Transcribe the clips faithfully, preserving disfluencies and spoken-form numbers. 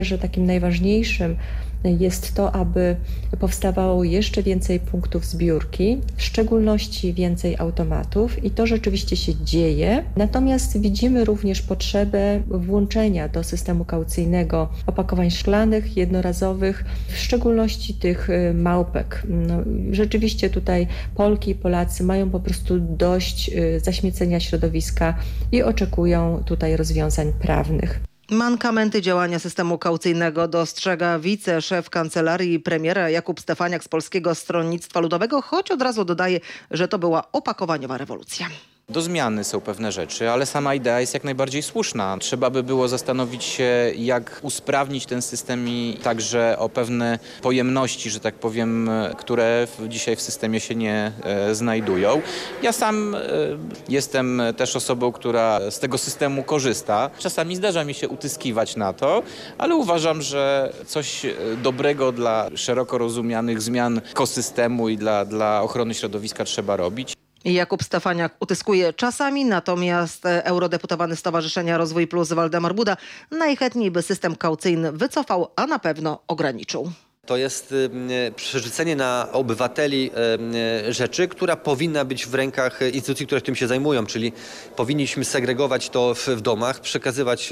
że takim najważniejszym jest to, aby powstawało jeszcze więcej punktów zbiórki, w szczególności więcej automatów i to rzeczywiście się dzieje. Natomiast widzimy również potrzebę włączenia do systemu kaucyjnego opakowań szklanych, jednorazowych, w szczególności tych małpek. No, rzeczywiście tutaj Polki i Polacy mają po prostu dość zaśmiecenia środowiska i oczekują tutaj rozwiązań prawnych. Mankamenty działania systemu kaucyjnego dostrzega wiceszef kancelarii premiera Jakub Stefaniak z Polskiego Stronnictwa Ludowego, choć od razu dodaje, że to była opakowaniowa rewolucja. Do zmiany są pewne rzeczy, ale sama idea jest jak najbardziej słuszna. Trzeba by było zastanowić się, jak usprawnić ten system i także o pewne pojemności, że tak powiem, które dzisiaj w systemie się nie e, znajdują. Ja sam e, jestem też osobą, która z tego systemu korzysta. Czasami zdarza mi się utyskiwać na to, ale uważam, że coś dobrego dla szeroko rozumianych zmian ekosystemu i dla, dla ochrony środowiska trzeba robić. Jakub Stefaniak utyskuje czasami, natomiast eurodeputowany Stowarzyszenia Rozwój Plus Waldemar Buda najchętniej by system kaucyjny wycofał, a na pewno ograniczył. To jest przerzucenie na obywateli rzeczy, która powinna być w rękach instytucji, które tym się zajmują, czyli powinniśmy segregować to w, w domach, przekazywać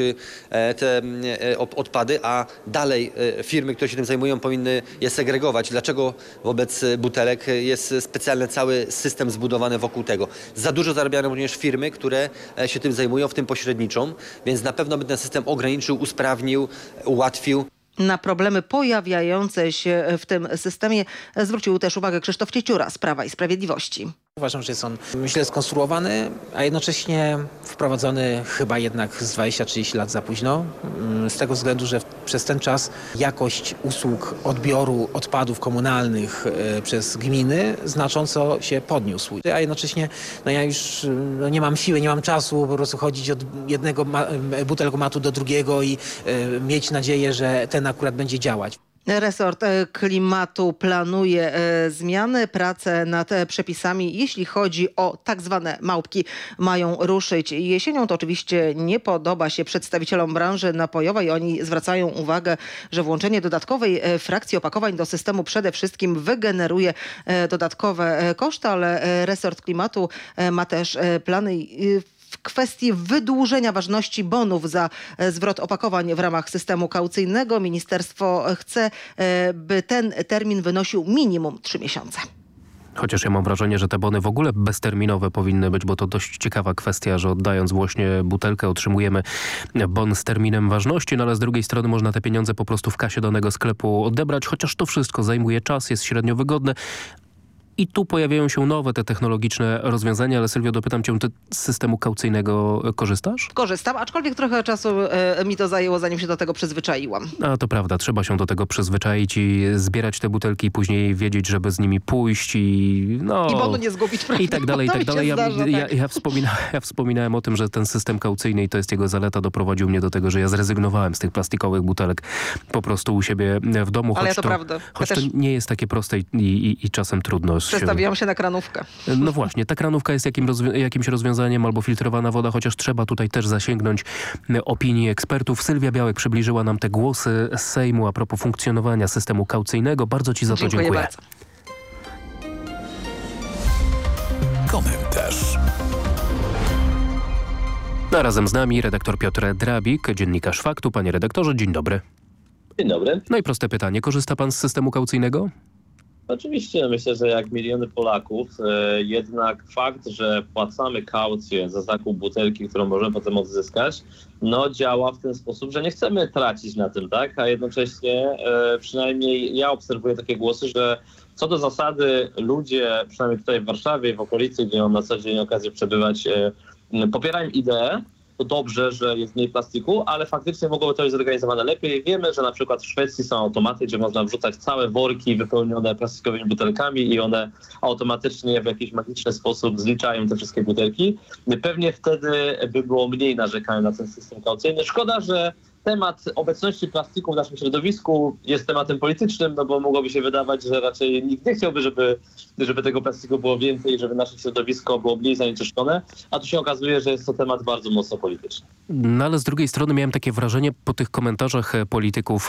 te odpady, a dalej firmy, które się tym zajmują, powinny je segregować. Dlaczego wobec butelek jest specjalny cały system zbudowany wokół tego? Za dużo zarabiają również firmy, które się tym zajmują, w tym pośredniczą, więc na pewno by ten system ograniczył, usprawnił, ułatwił. Na problemy pojawiające się w tym systemie zwrócił też uwagę Krzysztof Cieciura z Prawa i Sprawiedliwości. Uważam, że jest on źle skonstruowany, a jednocześnie wprowadzony chyba jednak z dwadzieścia trzydzieści lat za późno. Z tego względu, że przez ten czas jakość usług odbioru odpadów komunalnych przez gminy znacząco się podniósł. A jednocześnie no ja już no nie mam siły, nie mam czasu po prostu chodzić od jednego butelkomatu do drugiego i y, mieć nadzieję, że ten akurat będzie działać. Resort klimatu planuje zmiany. Prace nad przepisami, jeśli chodzi o tak zwane małpki, mają ruszyć jesienią. To oczywiście nie podoba się przedstawicielom branży napojowej. Oni zwracają uwagę, że włączenie dodatkowej frakcji opakowań do systemu przede wszystkim wygeneruje dodatkowe koszty, ale resort klimatu ma też plany w kwestii wydłużenia ważności bonów za zwrot opakowań w ramach systemu kaucyjnego. Ministerstwo chce, by ten termin wynosił minimum trzy miesiące. Chociaż ja mam wrażenie, że te bony w ogóle bezterminowe powinny być, bo to dość ciekawa kwestia, że oddając właśnie butelkę otrzymujemy bon z terminem ważności, no ale z drugiej strony można te pieniądze po prostu w kasie danego sklepu odebrać, chociaż to wszystko zajmuje czas, jest średnio wygodne. I tu pojawiają się nowe te technologiczne rozwiązania, ale Sylwio, dopytam cię, ty z systemu kaucyjnego korzystasz? Korzystam, aczkolwiek trochę czasu e, mi to zajęło, zanim się do tego przyzwyczaiłam. A to prawda, trzeba się do tego przyzwyczaić i zbierać te butelki i później wiedzieć, żeby z nimi pójść i no... I bonu nie zgubić, prawda? I tak dalej, i tak dalej. Ja, zdarza, ja, tak. ja, wspomina, ja wspominałem o tym, że ten system kaucyjny i to jest jego zaleta, doprowadził mnie do tego, że ja zrezygnowałem z tych plastikowych butelek po prostu u siebie w domu. Ale choć to to prawda. Choć Ja to też... nie jest takie proste i, i, i czasem trudno. Przestawiłam się na kranówkę. No właśnie, ta kranówka jest jakim rozwi- jakimś rozwiązaniem albo filtrowana woda, chociaż trzeba tutaj też zasięgnąć opinii ekspertów. Sylwia Białek przybliżyła nam te głosy z Sejmu a propos funkcjonowania systemu kaucyjnego. Bardzo ci za to dziękuję. dziękuję. Bardzo. Komentarz. A razem z nami redaktor Piotr Drabik, dziennikarz Faktu. Panie redaktorze, dzień dobry. Dzień dobry. No i proste pytanie, korzysta pan z systemu kaucyjnego? Oczywiście myślę, że jak miliony Polaków, e, jednak fakt, że płacamy kaucję za zakup butelki, którą możemy potem odzyskać, no działa w ten sposób, że nie chcemy tracić na tym, tak? A jednocześnie e, przynajmniej ja obserwuję takie głosy, że co do zasady ludzie, przynajmniej tutaj w Warszawie, w okolicy, gdzie mam na co dzień okazję przebywać, e, popierają ideę. To dobrze, że jest mniej plastiku, ale faktycznie mogłoby to być zorganizowane lepiej. Wiemy, że na przykład w Szwecji są automaty, gdzie można wrzucać całe worki wypełnione plastikowymi butelkami i one automatycznie w jakiś magiczny sposób zliczają te wszystkie butelki. Pewnie wtedy by było mniej narzekania na ten system kaucyjny. Szkoda, że temat obecności plastiku w naszym środowisku jest tematem politycznym, no bo mogłoby się wydawać, że raczej nikt nie chciałby, żeby, żeby tego plastiku było więcej, żeby nasze środowisko było mniej zanieczyszczone, a tu się okazuje, że jest to temat bardzo mocno polityczny. No ale z drugiej strony miałem takie wrażenie po tych komentarzach polityków